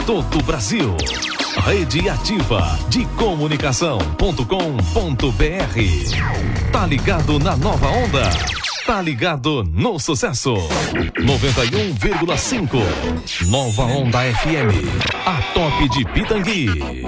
todo o Brasil. Rede Ativa de Comunicação.com.br. Tá ligado na nova onda? Tá ligado no sucesso. 91,5. Nova Onda FM. A top de Pitangui.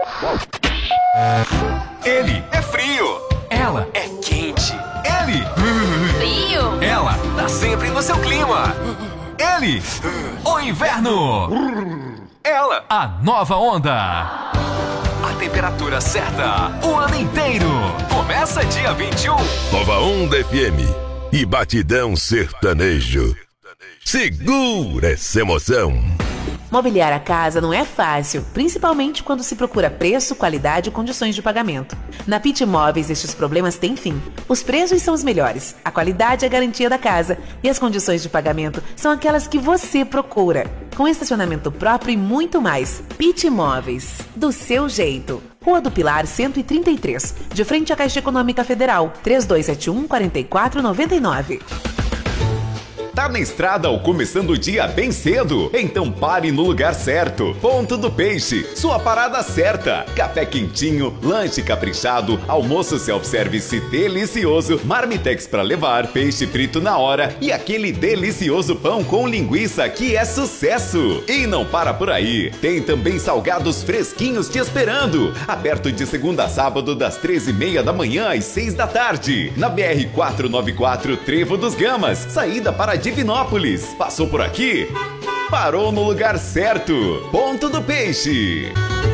Ele é frio. Ela é quente. Ele frio. Ela tá sempre no seu clima. Ele, o inverno. Ela, a nova onda. A temperatura certa o ano inteiro. Começa dia 21. Nova Onda FM e Batidão Sertanejo. Segura essa emoção. Mobiliar a casa não é fácil, principalmente quando se procura preço, qualidade e condições de pagamento. Na Pit Imóveis, estes problemas têm fim. Os preços são os melhores, a qualidade é a garantia da casa e as condições de pagamento são aquelas que você procura. Com estacionamento próprio e muito mais. Pit Imóveis, do seu jeito. Rua do Pilar 133, de frente à Caixa Econômica Federal, 3271-4499. Tá na estrada ou começando o dia bem cedo? Então pare no lugar certo. Ponto do Peixe, sua parada certa. Café quentinho, lanche caprichado, almoço self-service delicioso, marmitex pra levar, peixe frito na hora e aquele delicioso pão com linguiça que é sucesso. E não para por aí, tem também salgados fresquinhos te esperando. Aberto de segunda a sábado das 13h30 da manhã às 6 da tarde. Na BR-494 Trevo dos Gamas, saída para Divinópolis. Passou por aqui? Parou no lugar certo. Ponto do Peixe.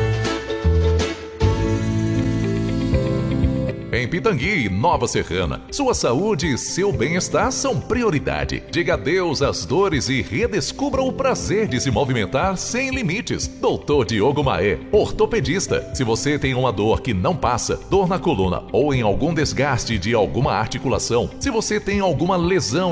Em Pitangui, Nova Serrana, sua saúde e seu bem-estar são prioridade. Diga adeus às dores e redescubra o prazer de se movimentar sem limites. Doutor Diogo Maé, ortopedista. Se você tem uma dor que não passa, dor na coluna ou em algum desgaste de alguma articulação, se você tem alguma lesão